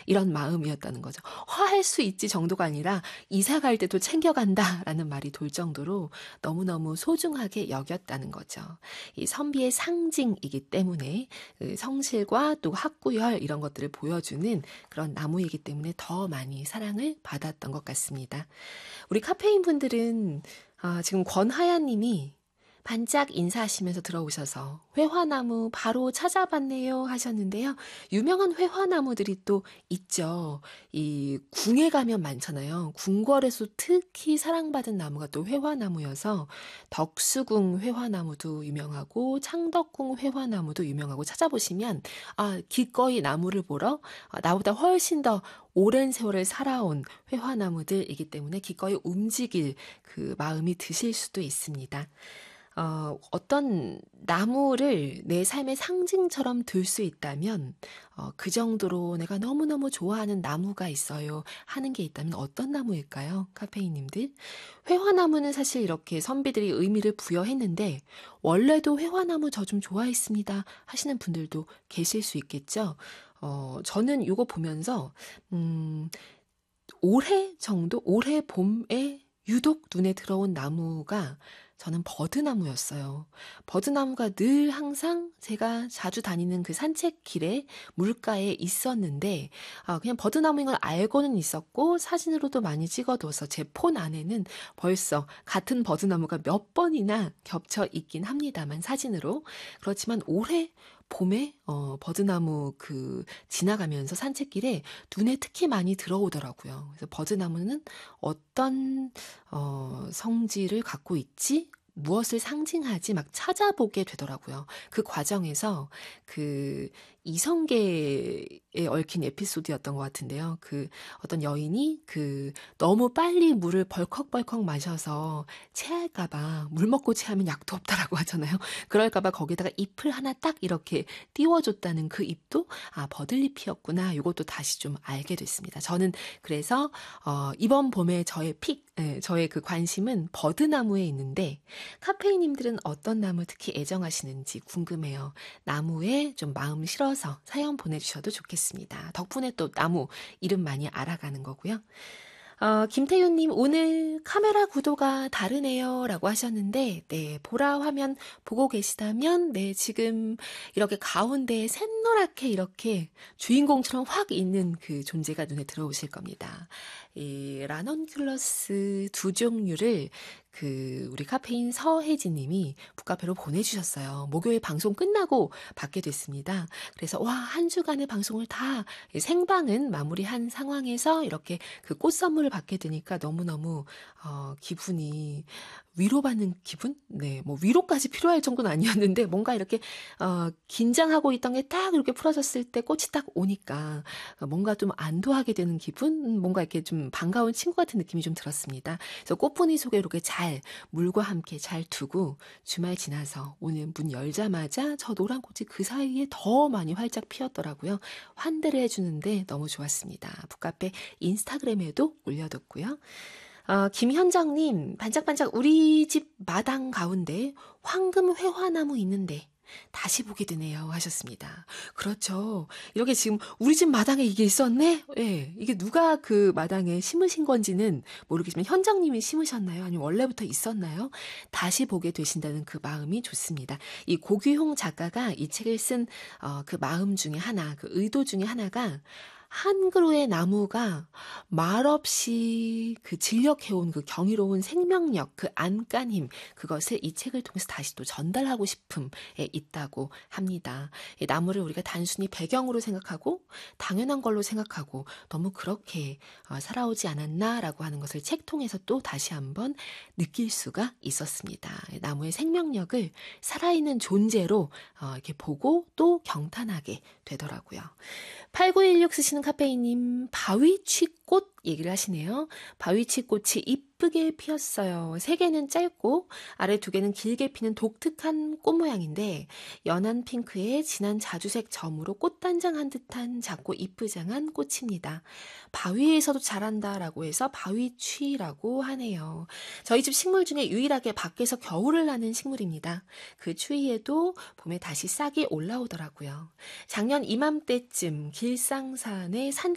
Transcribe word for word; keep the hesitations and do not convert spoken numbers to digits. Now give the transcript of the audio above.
이런 마음이었다는 거죠. 화할 수 있지 정도가 아니라 이사 갈 때도 챙겨간다라는 말이 돌 정도로 너무너무 소중하게 여겼다는 거죠. 이 선비의 상징이기 때문에 그 성실과 또 학구열 이런 것들을 보여주는 그런 나무이기 때문에 더 많이 사랑을 받았던 것 같습니다. 우리 카페인 분들은 아, 지금 권하야 님이 반짝 인사하시면서 들어오셔서 회화나무 바로 찾아봤네요 하셨는데요. 유명한 회화나무들이 또 있죠. 이 궁에 가면 많잖아요. 궁궐에서 특히 사랑받은 나무가 또 회화나무여서 덕수궁 회화나무도 유명하고 창덕궁 회화나무도 유명하고 찾아보시면 아 기꺼이 나무를 보러 아, 나보다 훨씬 더 오랜 세월을 살아온 회화나무들이기 때문에 기꺼이 움직일 그 마음이 드실 수도 있습니다. 어, 어떤 나무를 내 삶의 상징처럼 들 수 있다면 어, 그 정도로 내가 너무너무 좋아하는 나무가 있어요 하는 게 있다면 어떤 나무일까요? 카페인님들. 회화나무는 사실 이렇게 선비들이 의미를 부여했는데 원래도 회화나무 저 좀 좋아했습니다 하시는 분들도 계실 수 있겠죠. 어, 저는 이거 보면서 음, 올해 정도, 올해 봄에 유독 눈에 들어온 나무가 저는 버드나무였어요. 버드나무가 늘 항상 제가 자주 다니는 그 산책길에 물가에 있었는데 아, 그냥 버드나무인 걸 알고는 있었고 사진으로도 많이 찍어둬서 제 폰 안에는 벌써 같은 버드나무가 몇 번이나 겹쳐 있긴 합니다만 사진으로. 그렇지만 올해 봄에 어, 버드나무 그 지나가면서 산책길에 눈에 특히 많이 들어오더라고요. 그래서 버드나무는 어떤 어, 성질을 갖고 있지? 무엇을 상징하지? 막 찾아보게 되더라고요. 그 과정에서 그 이성계에 얽힌 에피소드였던 것 같은데요. 그 어떤 여인이 그 너무 빨리 물을 벌컥벌컥 마셔서 체할까봐 물 먹고 체하면 약도 없다라고 하잖아요. 그럴까봐 거기다가 잎을 하나 딱 이렇게 띄워줬다는 그 잎도 아 버들잎이었구나. 이것도 다시 좀 알게 됐습니다. 저는 그래서 어, 이번 봄에 저의 픽, 예, 저의 그 관심은 버드나무에 있는데 카페인님들은 어떤 나무 특히 애정하시는지 궁금해요. 나무에 좀 마음 실어서 사연 보내주셔도 좋겠습니다. 덕분에 또 나무 이름 많이 알아가는 거고요. 어, 김태윤님, 오늘 카메라 구도가 다르네요. 라고 하셨는데, 네, 보라 화면 보고 계시다면, 네, 지금 이렇게 가운데에 샛노랗게 이렇게 주인공처럼 확 있는 그 존재가 눈에 들어오실 겁니다. 이 라넌큘러스 두 종류를 그 우리 카페인 서혜진님이 북카페로 보내주셨어요. 목요일 방송 끝나고 받게 됐습니다. 그래서 와, 한 주간의 방송을 다 생방은 마무리한 상황에서 이렇게 그 꽃 선물을 받게 되니까 너무너무 어, 기분이 위로받는 기분? 네, 뭐 위로까지 필요할 정도는 아니었는데 뭔가 이렇게 어, 긴장하고 있던 게 딱 이렇게 풀어졌을 때 꽃이 딱 오니까 뭔가 좀 안도하게 되는 기분? 뭔가 이렇게 좀 반가운 친구 같은 느낌이 좀 들었습니다. 그래서 꽃분이 속에 이렇게 잘 물과 함께 잘 두고 주말 지나서 오늘 문 열자마자 저 노란 꽃이 그 사이에 더 많이 활짝 피었더라고요. 환대를 해주는데 너무 좋았습니다. 북카페 인스타그램에도 올려뒀고요. 어, 김현정님, 반짝반짝 우리 집 마당 가운데 황금 회화나무 있는데 다시 보게 되네요 하셨습니다. 그렇죠. 이렇게 지금 우리 집 마당에 이게 있었네? 예, 네, 이게 누가 그 마당에 심으신 건지는 모르겠지만 현정님이 심으셨나요? 아니면 원래부터 있었나요? 다시 보게 되신다는 그 마음이 좋습니다. 이 고규홍 작가가 이 책을 쓴 어, 그 마음 중에 하나, 그 의도 중에 하나가 한 그루의 나무가 말없이 그 진력해온 그 경이로운 생명력, 그 안간힘, 그것을 이 책을 통해서 다시 또 전달하고 싶음에 있다고 합니다. 이 나무를 우리가 단순히 배경으로 생각하고 당연한 걸로 생각하고 너무 그렇게 살아오지 않았나라고 하는 것을 책 통해서 또 다시 한번 느낄 수가 있었습니다. 나무의 생명력을 살아있는 존재로 이렇게 보고 또 경탄하게 되더라고요. 팔구일육 쓰시는 카페인님, 바위취꽃 얘기를 하시네요. 바위취꽃이 이쁘게 피었어요. 세 개는 짧고 아래 두 개는 길게 피는 독특한 꽃 모양인데 연한 핑크에 진한 자주색 점으로 꽃단장한 듯한 작고 이쁘장한 꽃입니다. 바위에서도 자란다라고 해서 바위취라고 하네요. 저희 집 식물 중에 유일하게 밖에서 겨울을 나는 식물입니다. 그 추위에도 봄에 다시 싹이 올라오더라고요. 작년 이맘때쯤 길상산에 산